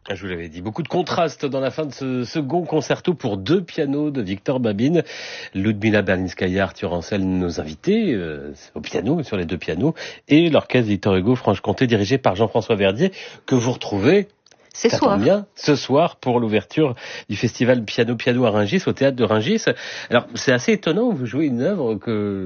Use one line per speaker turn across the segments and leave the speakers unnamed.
Je vous l'avais dit, beaucoup de contrastes dans la fin de ce second concerto pour 2 pianos de Victor Babine. Ludmila Berlinskaya, Arthur Ancel, nos invités au piano, sur les 2 pianos, et l'orchestre Victor Hugo Franche-Comté dirigé par Jean-François Verdier, que vous retrouvez ça tombe bien, ce soir pour l'ouverture du festival Piano à Rungis, au théâtre de Rungis. Alors c'est assez étonnant, vous jouez une œuvre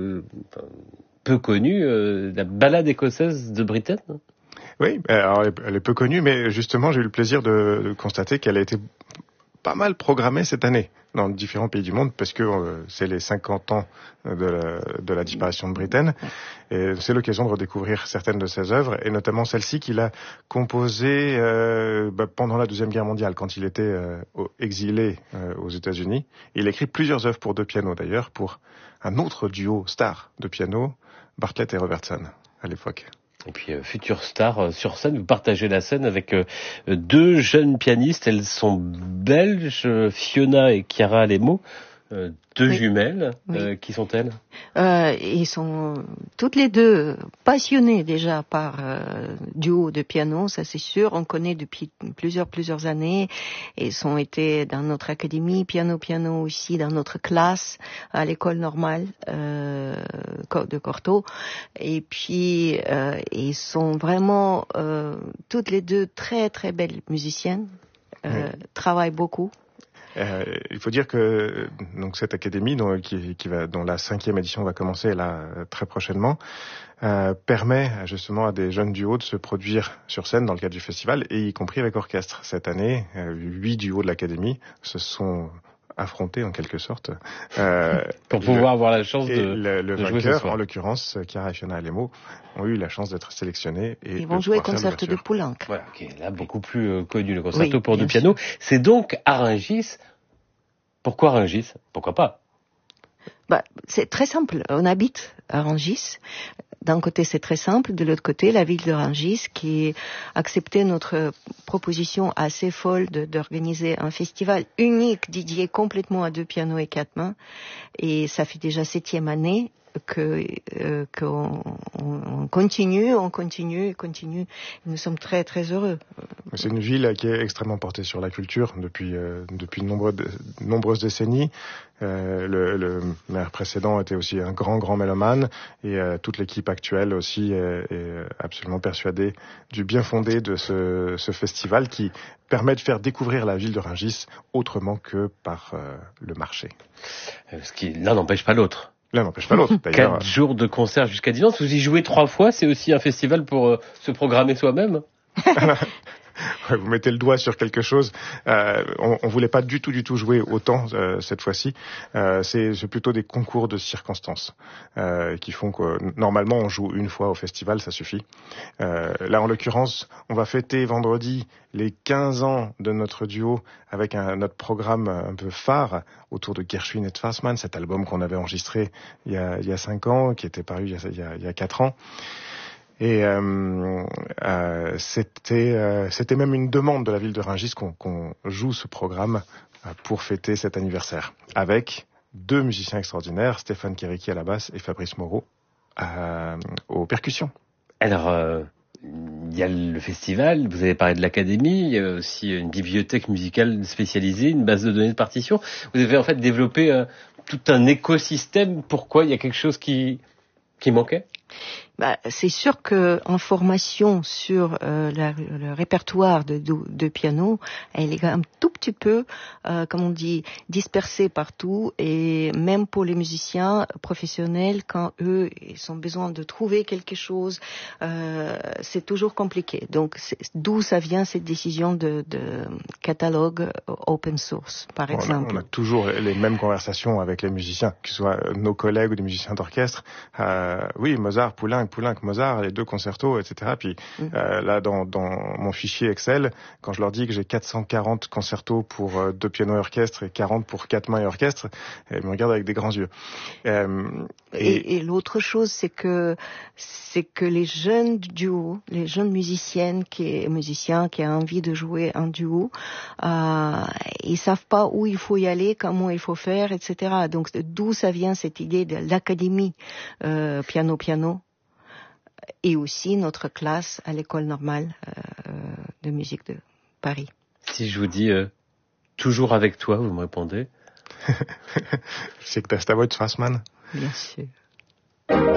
peu connue, la Ballade écossaise de Britten.
Oui, alors elle est peu connue, mais justement j'ai eu le plaisir de constater qu'elle a été pas mal programmée cette année dans différents pays du monde, parce que c'est les 50 ans de la disparition de Britten, et c'est l'occasion de redécouvrir certaines de ses œuvres, et notamment celle-ci qu'il a composée pendant la Deuxième Guerre mondiale, quand il était exilé aux États-Unis. Il a écrit plusieurs œuvres pour 2 pianos d'ailleurs, pour un autre duo star de piano, Bartlett et Robertson, à l'époque.
Et puis future star sur scène, vous partagez la scène avec 2 jeunes pianistes. Elles sont belges, Fiona et Chiara Lemo, 2 jumelles.
Oui.
Qui sont-elles?
Ils sont toutes les 2 passionnées déjà par duo de piano, ça c'est sûr. On connaît depuis plusieurs années. Ils ont été dans notre académie piano aussi, dans notre classe à l'école normale de Cortot. Et puis ils sont vraiment toutes les 2 très très belles musiciennes. Travaillent beaucoup.
Il faut dire que donc cette académie dont la 5e édition va commencer là très prochainement permet justement à des jeunes duos de se produire sur scène dans le cadre du festival, et y compris avec orchestre. Cette année, 8 duos de l'académie se sont affrontés en quelque sorte
pour pouvoir avoir la chance de
le
jouer
vainqueur,
ce soir.
en l'occurrence Chiara et Fiona Lemo, ont eu la chance d'être sélectionnés et
ils vont jouer concerto de Poulenc.
Voilà, qui est là beaucoup plus connu, le concerto pour 2 pianos. C'est donc à Rungis. Pourquoi Rungis? Pourquoi pas?
C'est très simple. On habite à Rungis. D'un côté, c'est très simple. De l'autre côté, la ville de Rungis qui a accepté notre proposition assez folle d'organiser un festival unique dédié complètement à 2 pianos et 4 mains. Et ça fait déjà 7e année qu'on continue. Nous sommes très très heureux.
C'est une ville qui est extrêmement portée sur la culture depuis de nombreuses décennies. Le maire précédent était aussi un grand mélomane, et toute l'équipe actuelle aussi est absolument persuadée du bien fondé de ce festival qui permet de faire découvrir la ville de Rungis autrement que par le marché.
Ce qui l'un n'empêche pas l'autre.
L'un n'empêche pas l'autre, d'ailleurs.
4 jours de concert jusqu'à dimanche. Vous y jouez 3 fois, c'est aussi un festival pour se programmer soi-même.
Ouais, vous mettez le doigt sur quelque chose. On voulait pas du tout jouer autant cette fois-ci. C'est plutôt des concours de circonstances qui font que normalement on joue une fois au festival, ça suffit. Là en l'occurrence, on va fêter vendredi les 15 ans de notre duo avec notre programme un peu phare autour de Gershwin et Fassmann, cet album qu'on avait enregistré il y a 5 ans, qui était paru il y a 4 ans. Et c'était même une demande de la ville de Rungis qu'on joue ce programme pour fêter cet anniversaire, avec 2 musiciens extraordinaires, Stéphane Kéréki à la basse et Fabrice Moreau aux percussions.
Alors, il y a le festival, vous avez parlé de l'académie, il y a aussi une bibliothèque musicale spécialisée, une base de données de partitions. Vous avez en fait développé tout un écosystème. Pourquoi il y a quelque chose qui manquait?
C'est sûr que en formation sur le répertoire de piano, elle est un tout petit peu, comme on dit, dispersée partout, et même pour les musiciens professionnels, quand eux ils ont besoin de trouver quelque chose, c'est toujours compliqué. Donc d'où ça vient cette décision de catalogue open source, par exemple.
On a toujours les mêmes conversations avec les musiciens, que ce soit nos collègues ou des musiciens d'orchestre. Oui, Mozart, Poulenc, Mozart, les 2 concertos, etc. Puis là, dans mon fichier Excel, quand je leur dis que j'ai 440 concertos pour 2 pianos et orchestre et 40 pour 4 mains et orchestre, ils me regardent avec des grands yeux.
Et l'autre chose, c'est que les jeunes duos, les jeunes musiciens qui ont envie de jouer un duo, ils savent pas où il faut y aller, comment il faut faire, etc. Donc d'où ça vient cette idée de l'académie piano, et aussi notre classe à l'école normale de musique de Paris.
Si je vous dis toujours avec toi, vous me répondez?
C'est que t'as ta voix de Strassman.
Bien sûr.